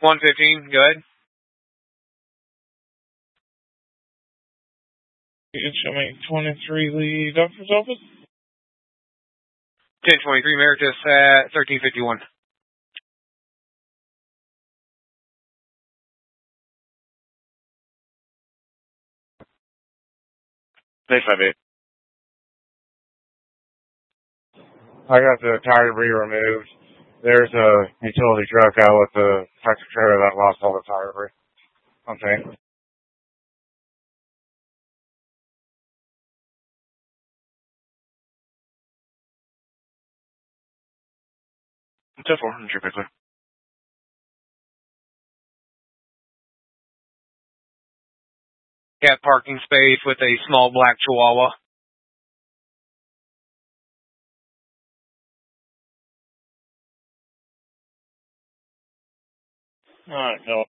115, go ahead. You show me 23 Lee Doctor's Office. 1023 Emeritus at 1351. Day 58. I got the tire debris removed. There's a utility truck out with the tractor trailer that lost all the tire debris. Okay. 10-4, trip clear. Got parking space with a small black Chihuahua. Alright, no.